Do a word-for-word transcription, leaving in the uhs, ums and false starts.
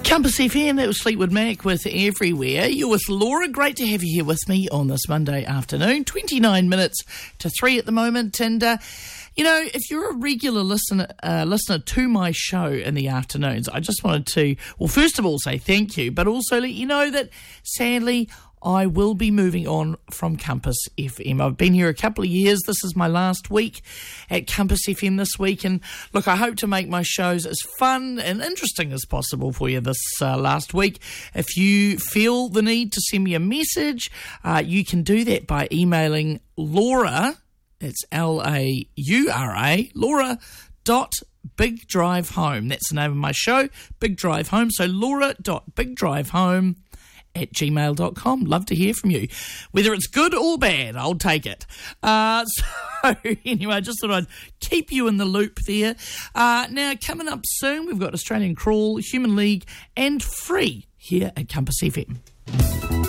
Compass F M, that was Fleetwood Mac with Everywhere. You're with Laura. Great to have you here with me on this Monday afternoon. twenty-nine minutes to three at the moment. And, uh, you know, if you're a regular listener, uh, listener to my show in the afternoons, I just wanted to, well, first of all, say thank you, but also let you know that, sadly, I will be moving on from Compass F M. I've been here a couple of years. This is my last week at Compass F M this week. And look, I hope to make my shows as fun and interesting as possible for you this uh, last week. If you feel the need to send me a message, uh, you can do that by emailing Laura, it's L A U R A, Laura dot Big Drive Home. That's the name of my show, Big Drive Home. So Laura dot Big Drive Home at gmail dot com. Love to hear from you. Whether it's good or bad, I'll take it. Uh, so anyway, I just thought I'd keep you in the loop there. Uh, now, coming up soon, we've got Australian Crawl, Human League and Free here at Compass F M.